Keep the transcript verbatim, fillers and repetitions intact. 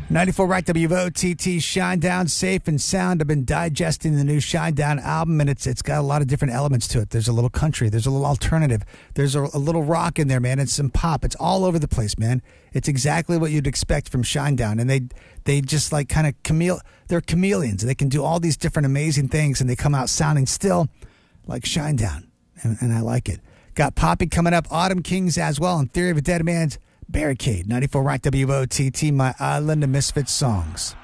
ninety-four Rock W O T T, Shinedown, Safe and Sound. I've been digesting the new Shinedown album, and it's it's got a lot of different elements to it. There's a little country. There's a little alternative. There's a, a little rock in there, man, and some pop. It's all over the place, man. It's exactly what you'd expect from Shinedown, and they they just like kind of chamele- they're chameleons. They can do all these different amazing things, and they come out sounding still like Shinedown, and, and I like it. Got Poppy coming up, Autumn Kings as well, and Theory of a Dead Man's Barricade. ninety-four Rock W O T T, my island of misfit songs.